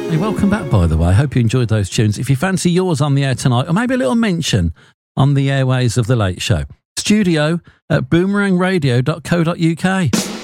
Hey, welcome back, by the way. I hope you enjoyed those tunes. If you fancy yours on the air tonight, or maybe a little mention on the airways of The Late Show, studio at boomerangradio.co.uk.